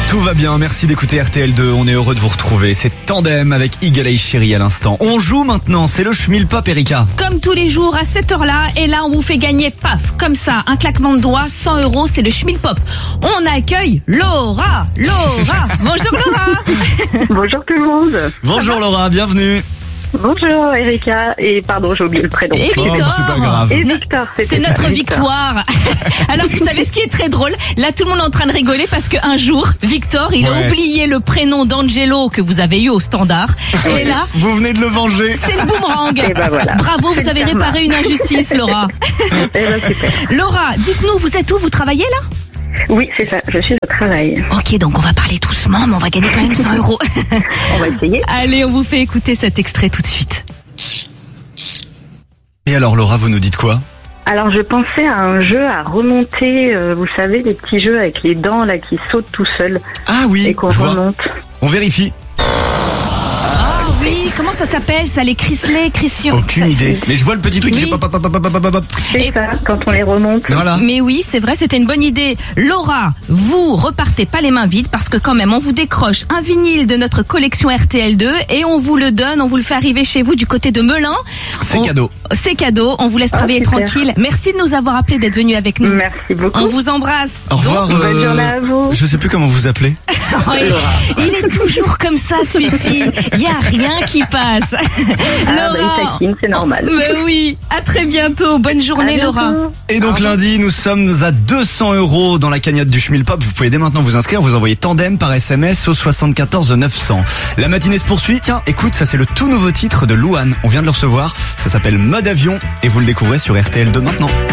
Tout va bien, merci d'écouter RTL2, on est heureux de vous retrouver. C'est Tandem avec Eagle Eye Chérie à l'instant. On joue maintenant, c'est le Schmilpop, Erika. Comme tous les jours à cette heure-là, et là on vous fait gagner, paf, comme ça, un claquement de doigts, 100 €, c'est le Schmilpop. On accueille Laura. Bonjour Laura. Bonjour tout le monde. Bonjour Laura, bienvenue. Bonjour Erika. Et pardon, j'ai oublié le prénom. Et Victor. c'est pas grave. Et Victor. C'est notre victoire. Alors vous savez ce qui est très drôle, là tout le monde est en train de rigoler parce qu'un jour, Victor, il a oublié le prénom d'Angelo que vous avez eu au standard. Et là, Vous venez de le venger. c'est le boomerang. Et ben voilà. Bravo, vous C'est avez le karma. réparé une injustice, Laura. Et ben super. Laura, dites-nous, vous êtes où? Vous travaillez là? Oui, c'est ça. Je suis au travail. Ok, donc on va parler doucement, mais on va gagner quand même 100 €. On va essayer. Allez, on vous fait écouter cet extrait tout de suite. Et alors Laura, vous nous dites quoi? Alors je pensais à un jeu à remonter. Vous savez, les petits jeux avec les dents là qui sautent tout seuls Ah oui, et qu'on je vois. remonte. On vérifie. Ah oui, comment ça s'appelle ça? Les Chrisley, Christian. Aucune idée. Mais je vois le petit truc qui Oui. fait pop, pop, pop, pop, pop, pop. C'est Et- ça, quand on les remonte. Voilà. Mais oui, c'est vrai, c'était une bonne idée. Laura, vous repartez pas les mains vides parce que quand même, on vous décroche un vinyle de notre collection RTL2 et on vous le donne, on vous le fait arriver chez vous du côté de Melun. C'est cadeau. C'est cadeau, on vous laisse travailler super. tranquille. Merci de nous avoir appelés, d'être venus avec nous. Merci beaucoup. On vous embrasse. Au revoir. bonne journée à vous. Je sais plus comment vous appelez. Oui, il est toujours comme ça, celui-ci. Il y a rien qui passe. Ah bah il taquine, c'est normal. Mais oui, à très bientôt. Bonne journée, À bientôt. Laura. Et donc lundi, nous sommes à 200 € dans la cagnotte du Schmilpop. Vous pouvez dès maintenant vous inscrire, vous envoyez Tandem par SMS au 74 900. La matinée se poursuit. Tiens, écoute, ça c'est le tout nouveau titre de Louane. On vient de le recevoir. Ça s'appelle Mode Avion et vous le découvrez sur RTL2 maintenant.